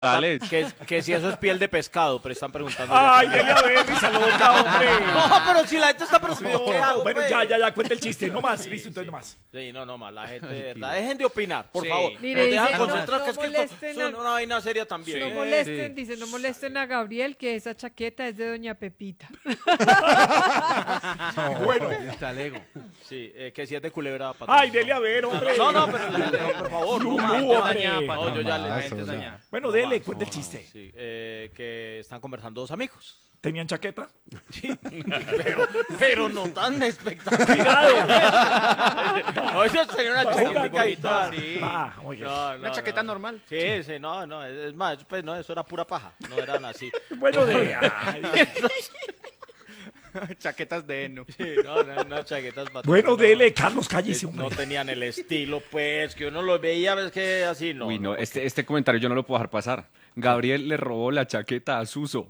Dale. Que si eso es piel de pescado, pero están preguntando. Ay, dele a ver, risa loca, hombre. No, pero si la gente está presumiendo. Bueno, ya, cuenta el chiste, no más, listo, entonces no más. Sí, no más, la gente, de verdad, dejen de opinar, por Sí. favor. Mire, Nos dejan dice, concentrar, no que es que molesten esto es a- una vaina seria también. No molesten, dice, no molesten a Gabriel, que esa chaqueta es de Doña Pepita. Bueno, Sí, que si es de culebra. ay, dele a ver, hombre. No, pero por favor, no Lulú, más. hombre. No, yo ya No, le eso metes ya. dañar. Bueno, dele, cuenta el chiste. Sí, que están conversando dos amigos. ¿Tenían chaqueta? Pero no tan espectacular. No, eso sería una chaqueta y tal. Sí. Ah, muy bien. Una chaqueta normal. Sí, sí, no, es más, pues no, eso era pura paja, no eran así. Bueno, ay. Chaquetas de heno. Sí, no chaquetas para Bueno, no, dele, Carlos, cállese, no hombre. tenían el estilo, pues, que uno lo veía, ves que así, no. Uy, no, este comentario yo no lo puedo dejar pasar. Gabriel le robó la chaqueta a Suso.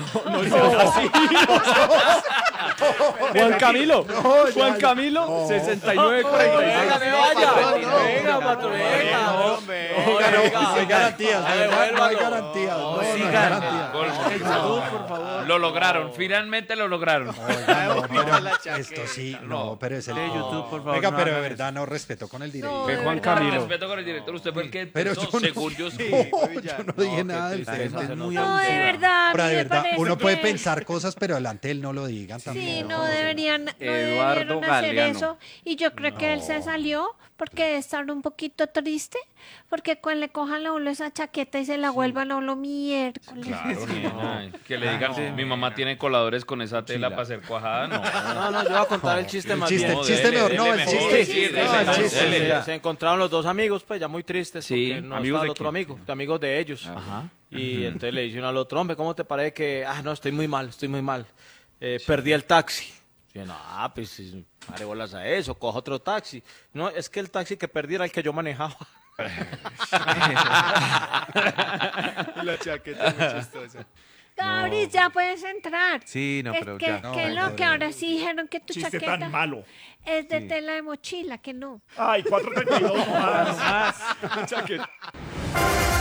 Juan Camilo, Juan Camilo, 69, Venga, 46. me vaya. Venga, patrón, venga. Oiga, no hay garantías, de verdad, no hay garantías. No, no hay garantías. Lo lograron, finalmente lo lograron. Oiga, no, pero esto sí, no, pero es el De YouTube, por favor, Oiga, no pero de hagan verdad no respeto con el directo. No, de Juan verdad. Camilo. Respeto con el director, usted fue el que Pero empezó, yo no, según yo. yo no dije nada del tema. No, de verdad. a Ahora, mí de me verdad, parece uno puede que- pensar cosas, pero delante de él no lo digan Sí, también. no deberían, no Eduardo debieron hacer Galeano. eso. Y yo creo que él se salió porque está un poquito triste, porque cuando le cojan a uno esa chaqueta y se la vuelvan a uno miércoles. Claro, nena, que le digan, mi mamá tiene coladores con esa tela para hacer cuajada, no. No, yo voy a contar el chiste más bien. El chiste mejor, no, el chiste. No, el chiste. Se encontraron los dos amigos, pues ya muy tristes, Sí, porque no ¿amigos estaba el de otro quién? amigo, de amigos de ellos. Y entonces le dice uno al otro, hombre, ¿cómo te parece que, no, estoy muy mal, perdí el taxi? Y yo, no, pues, pare bolas a eso, cojo otro taxi. No, es que el taxi que perdí era el que yo manejaba. La chaqueta muy chistosa. Gabri, ya puedes entrar. Sí, no, pero que, ya. que no, que ahora sí dijeron que tu Chiste chaqueta tan malo. es de tela de mochila, que no. Ay, 432 más. Chaqueta.